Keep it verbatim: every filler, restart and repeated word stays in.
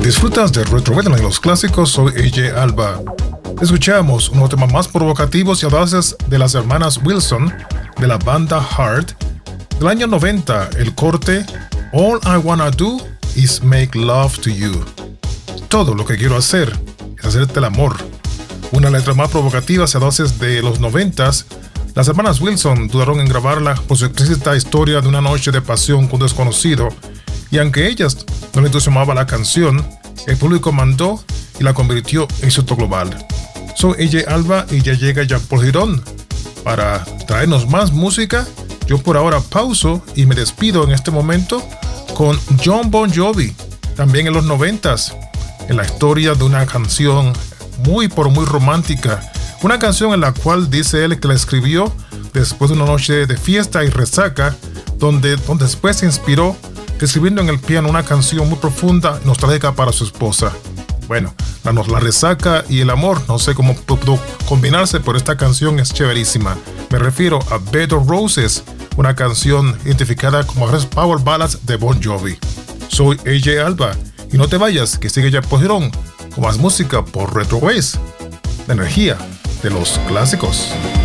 Disfrutas de Retro Metal en los clásicos, soy A J Alba. Escuchamos uno de los temas más provocativos y audaces de las hermanas Wilson de la banda Heart del año noventa, el corte All I Wanna Do Is Make Love to You. Todo lo que quiero hacer es hacerte el amor. Una letra más provocativa y audaces de los noventas. Las hermanas Wilson dudaron en grabarla por su explícita historia de una noche de pasión con un desconocido, y aunque ellas no le entusiasmaba la canción, el público mandó y la convirtió en éxito global. Soy A J Alba y ya llega Jean Paul Girón para traernos más música. Yo por ahora pauso y me despido en este momento con Jon Bon Jovi, también en los noventas, en la historia de una canción muy por muy romántica, una canción en la cual dice él que la escribió después de una noche de fiesta y resaca, donde, donde después se inspiró escribiendo en el piano una canción muy profunda y nostálgica para su esposa. Bueno, la, la resaca y el amor, no sé cómo pudo combinarse, pero esta canción es chéverísima. Me refiero a Bed of Roses, una canción identificada como Power Ballads de Bon Jovi. Soy A J Alba y no te vayas, que sigue Jean Paul Girón con más música por Retro Waves, la energía de los clásicos.